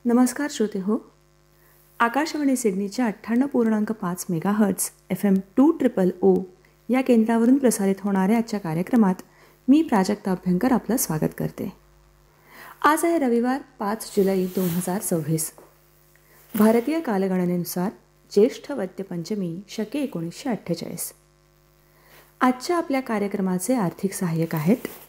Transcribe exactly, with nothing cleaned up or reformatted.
नमस्कार श्रोते हो. आकाशवाणी सिडनीच्या अठ्ठ्याण्णव पूर्णांक पाच megahertz F M to triple ओ या केंद्रावरून प्रसारित होणाऱ्या आजच्या कार्यक्रमात मी प्राजक्ता अभ्यंकर आपलं स्वागत करते. आज आहे रविवार पाच जुलै दोन हजार सव्वीस. भारतीय कालगणनेनुसार ज्येष्ठ वद्य पंचमी शके एकोणीसशे अठ्ठेचाळीस. आजच्या आपल्या कार्यक्रमाचे आर्थिक सहाय्यक आहेत